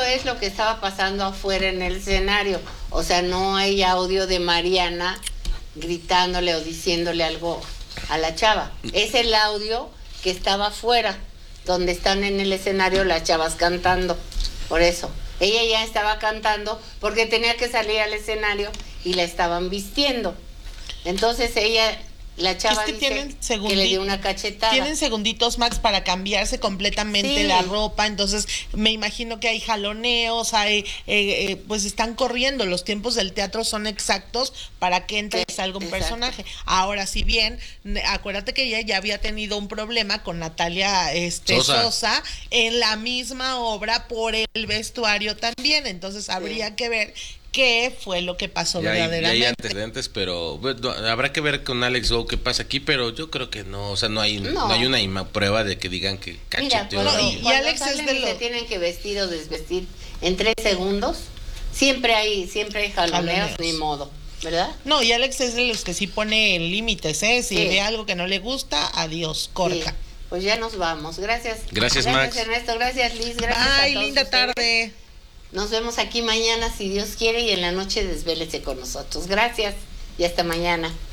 es lo que estaba pasando afuera en el escenario. O sea, no hay audio de Mariana gritándole o diciéndole algo a la chava. Es el audio que estaba afuera, donde están en el escenario las chavas cantando. Por eso, ella ya estaba cantando porque tenía que salir al escenario y la estaban vistiendo. Entonces la chava dice que le dio una cachetada. Tienen segunditos, Max, para cambiarse completamente la ropa. Entonces me imagino que hay jaloneos, pues están corriendo. Los tiempos del teatro son exactos para que entre y salga un personaje. Ahora, si bien, acuérdate que ella ya había tenido un problema con Natalia Sosa en la misma obra por el vestuario también. Entonces habría que ver qué fue lo que pasó verdaderamente. Ya hay antecedentes, pero bueno, habrá que ver con Alex Go qué pasa aquí, pero yo creo que no, o sea, no hay una prueba de que digan que cacheteó. Y Alex es de los que tienen que vestir o desvestir en 3 segundos, siempre hay jaloneos, ni modo, ¿verdad? No, y Alex es de los que sí pone límites, si ve algo que no le gusta, adiós, corta. Sí. Pues ya nos vamos, gracias. Gracias, Max. Gracias, Ernesto, gracias, Liz, gracias a todos linda ustedes. tarde. Nos vemos aquí mañana, si Dios quiere, y en la noche desvélese con nosotros. Gracias y hasta mañana.